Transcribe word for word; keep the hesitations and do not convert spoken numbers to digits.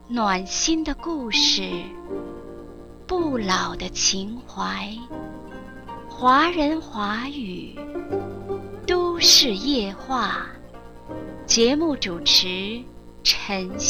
暖心的故事，不老的情怀，华人华语，都市夜话。节目主持陈